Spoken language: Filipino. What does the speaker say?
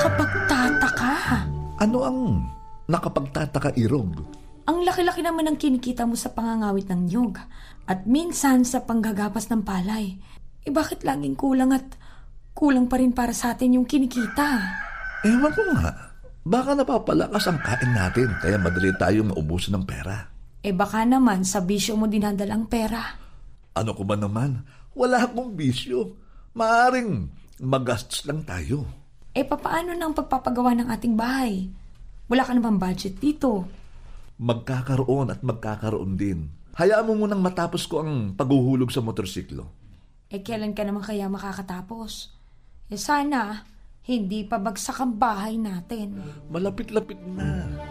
Nakapagtataka. Ano ang nakapagtataka, Irog? Ang laki-laki naman ang kinikita mo sa pangangawit ng niyog at minsan sa panggagapas ng palay. Bakit laging kulang at kulang pa rin para sa atin yung kinikita? Ewan ko nga. Baka napapalakas ang kain natin kaya madali tayong maubusan ng pera. Baka naman sa bisyo mo dinadala ang pera. Ano ko ba naman? Wala akong bisyo. Maaring magastos lang tayo. Papaano na ang pagpapagawa ng ating bahay? Wala ka naman budget dito. Magkakaroon at magkakaroon din. Hayaan mo munang matapos ko ang paghuhulog sa motorsiklo. Kailan ka naman kaya makakatapos? Sana, hindi pa bagsak ang bahay natin. Malapit-lapit na.